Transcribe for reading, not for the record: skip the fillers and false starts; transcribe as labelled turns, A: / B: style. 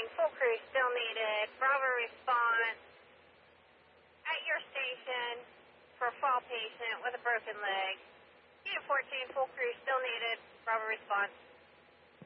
A: full crew still needed. Bravo response at your station for a fall patient with a broken leg. Unit 14, full crew still needed. Bravo response.